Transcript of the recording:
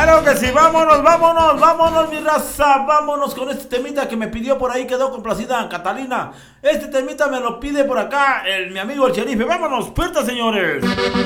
Claro que sí, vámonos, vámonos, vámonos, mi raza, vámonos con este temita que me pidió por ahí, quedó complacida Catalina. Este temita me lo pide por acá mi amigo el sheriff. Vámonos, puerta, señores.